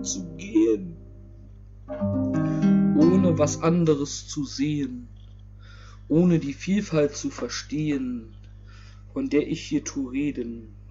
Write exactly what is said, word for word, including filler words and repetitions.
Leben zu gehen, ohne was anderes zu sehen, ohne die Vielfalt zu verstehen, von der ich hier tu reden.